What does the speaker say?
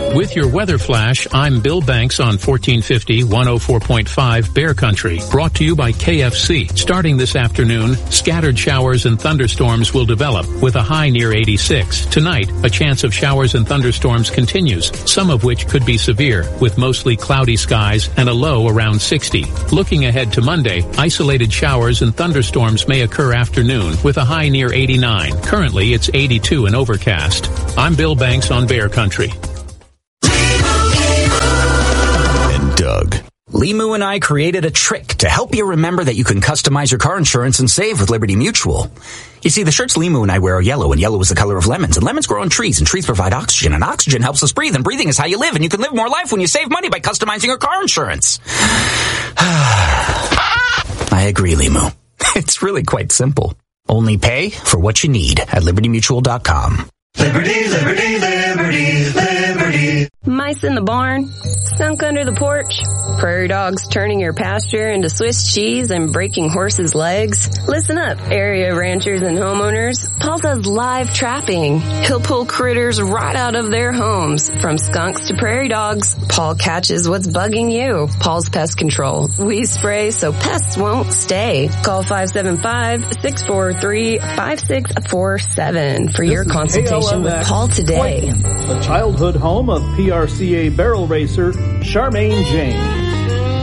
With your weather flash, I'm Bill Banks on 1450 104.5 Bear Country, brought to you by KFC. Starting this afternoon, scattered showers and thunderstorms will develop with a high near 86. Tonight, a chance of showers and thunderstorms continues, some of which could be severe, with mostly cloudy skies and a low around 60. Looking ahead to Monday, isolated showers and thunderstorms may occur afternoon with a high near 89. Currently, it's 82 and overcast. I'm Bill Banks on Bear Country. Doug. Limu and I created a trick to help you remember that you can customize your car insurance and save with Liberty Mutual. You see, the shirts Limu and I wear are yellow, and yellow is the color of lemons, and lemons grow on trees, and trees provide oxygen, and oxygen helps us breathe, and breathing is how you live, and you can live more life when you save money by customizing your car insurance. I agree, Limu. It's really quite simple. Only pay for what you need at libertymutual.com. Liberty, liberty, liberty, liberty. Mice in the barn, skunk under the porch, prairie dogs turning your pasture into Swiss cheese and breaking horses' legs. Listen up, area ranchers and homeowners. Paul does live trapping. He'll pull critters right out of their homes, from skunks to prairie dogs. Paul catches what's bugging you. Paul's Pest Control. We spray so pests won't stay. Call 575-643-5647 for your consultation with Paul today. The childhood home of PRCA barrel racer Charmaine James.